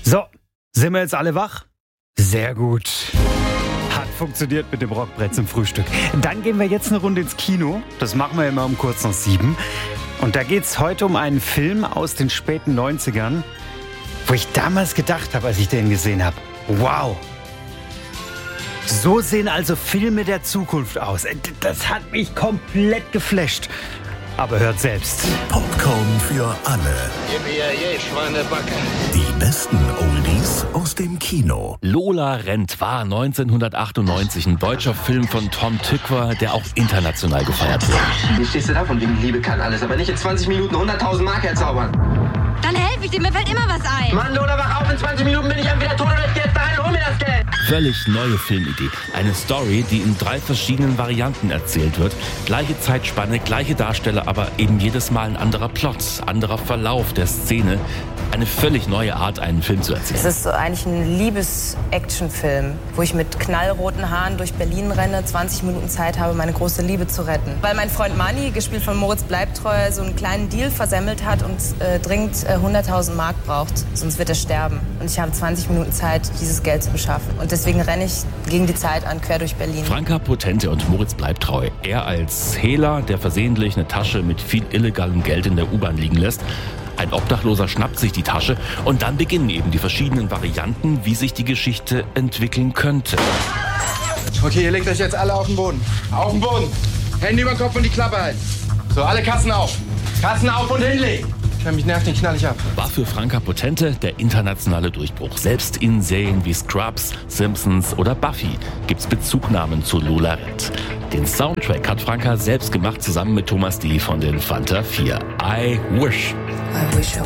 So, sind wir jetzt alle wach? Sehr gut. Hat funktioniert mit dem Rockbrett zum Frühstück. Dann gehen wir jetzt eine Runde ins Kino. Das machen wir immer um kurz nach 7. Und da geht's heute um einen Film aus den späten 90ern, wo ich damals gedacht habe, als ich den gesehen habe, wow, so sehen also Filme der Zukunft aus. Das hat mich komplett geflasht. Aber hört selbst. Popcorn für alle. Gib mir je Schweinebacke. Die besten Oldies aus dem Kino. Lola rennt war 1998 ein deutscher Film von Tom Tykwer, der auch international gefeiert wurde. Wie stehst du da von wegen Liebe kann alles, aber nicht in 20 Minuten 100.000 Mark herzaubern? Dann helfe ich dir, mir fällt immer was ein. Mann, Lola, wach auf, in 20 Minuten bin ich entweder tot oder ich geh jetzt dahin, hol mir das Geld. Völlig neue Filmidee. Eine Story, die in 3 verschiedenen Varianten erzählt wird. Gleiche Zeitspanne, gleiche Darsteller, aber eben jedes Mal ein anderer Plot, anderer Verlauf der Szene. Eine völlig neue Art, einen Film zu erzählen. Es ist so eigentlich ein Liebes-Action-Film, wo ich mit knallroten Haaren durch Berlin renne, 20 Minuten Zeit habe, meine große Liebe zu retten. Weil mein Freund Manni, gespielt von Moritz Bleibtreu, so einen kleinen Deal versemmelt hat und dringend 100.000 Mark braucht, sonst wird er sterben. Und ich habe 20 Minuten Zeit, dieses Geld zu beschaffen. Und deswegen renne ich gegen die Zeit an, quer durch Berlin. Franka Potente und Moritz Bleibtreu. Er als Hehler, der versehentlich eine Tasche mit viel illegalem Geld in der U-Bahn liegen lässt. Ein Obdachloser schnappt sich die Tasche und dann beginnen eben die verschiedenen Varianten, wie sich die Geschichte entwickeln könnte. Okay, ihr legt euch jetzt alle auf den Boden. Auf den Boden. Hände über den Kopf und die Klappe halten. So, alle Kassen auf. Kassen auf und hinlegen. Wenn mich nervt, den knall ich ab. War für Franka Potente der internationale Durchbruch. Selbst in Serien wie Scrubs, Simpsons oder Buffy gibt's Bezugnahmen zu Lola rennt. Den Soundtrack hat Franka selbst gemacht, zusammen mit Thomas D. von den Fanta 4. I Wish.